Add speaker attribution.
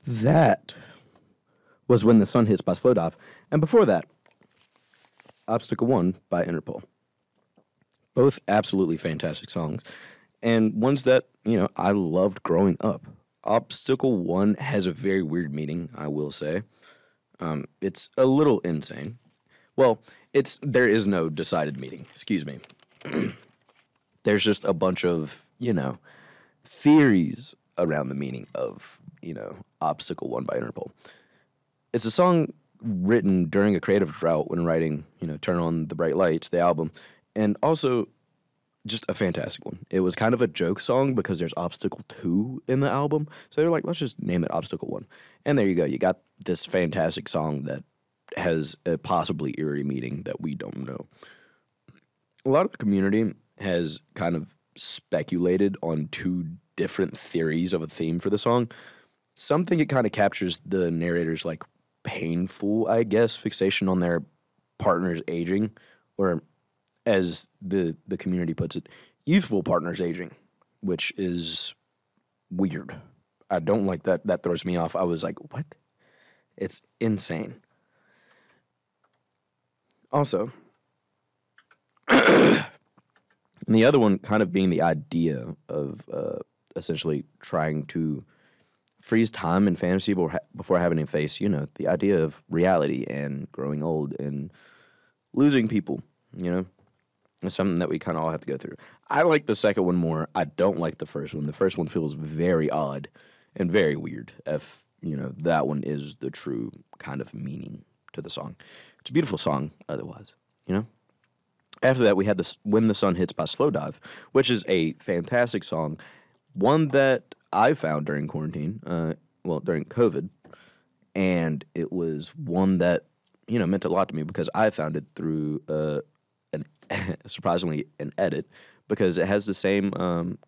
Speaker 1: That was When the Sun Hits by Slowdive. And before that, Obstacle 1 by Interpol. Both absolutely fantastic songs. And ones that, I loved growing up. Obstacle 1 has a very weird meaning, I will say. It's a little insane. Well, there is no decided meaning. Excuse me. There's just a bunch of, theories around the meaning of, Obstacle 1 by Interpol. It's a song written during a creative drought when writing, Turn On the Bright Lights, the album, and also just a fantastic one. It was kind of a joke song because there's Obstacle 2 in the album, so they're like, let's just name it Obstacle 1. And there you go. You got this fantastic song that has a possibly eerie meaning that we don't know. A lot of the community has kind of speculated on two different theories of a theme for the song. Some think it kind of captures the narrator's, painful, I guess, fixation on their partner's aging, or as the community puts it, youthful partner's aging, which is weird. I don't like that. That throws me off. I was like, what? It's insane. Also, and the other one kind of being the idea of essentially trying to freeze time in fantasy before having to face, the idea of reality and growing old and losing people, It's something that we kind of all have to go through. I like the second one more. I don't like the first one. The first one feels very odd and very weird if, that one is the true kind of meaning to the song. It's a beautiful song otherwise, After that, we had this When the Sun Hits by Slowdive, which is a fantastic song, one that I found during quarantine, during COVID, and it was one that, meant a lot to me because I found it through surprisingly an edit, because it has the same